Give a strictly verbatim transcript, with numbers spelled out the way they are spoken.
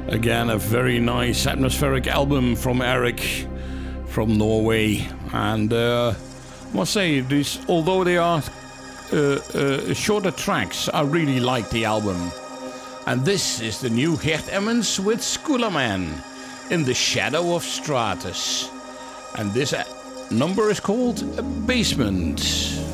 Again, a very nice atmospheric album from Eric from Norway. And uh, I must say, this, although they are uh, uh, shorter tracks, I really like the album. And this is the new Gert Emmons with Skullaman, In the Shadow of Stratus. And this number is called Basement.